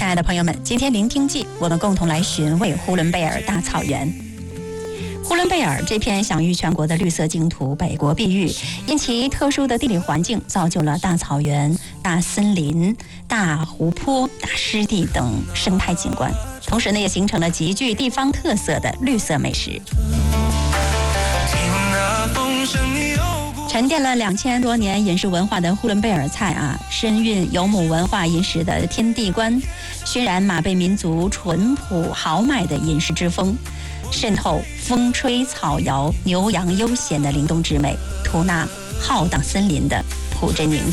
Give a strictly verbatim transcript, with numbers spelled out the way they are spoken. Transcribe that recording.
爱的朋友们，今天聆听记，我们共同来寻味呼伦贝尔大草原。呼伦贝尔这片享誉全国的绿色净土，北国碧玉，因其特殊的地理环境，造就了大草原、大森林、大湖泊、大湿地等生态景观，同时呢，也形成了极具地方特色的绿色美食。沉淀了两千多年饮食文化的呼伦贝尔菜啊，深蕴游牧文化饮食的天地观，熏染马背民族淳朴豪迈的饮食之风，渗透风吹草摇、牛羊悠闲的灵动之美，吐纳浩荡森林的朴真宁静。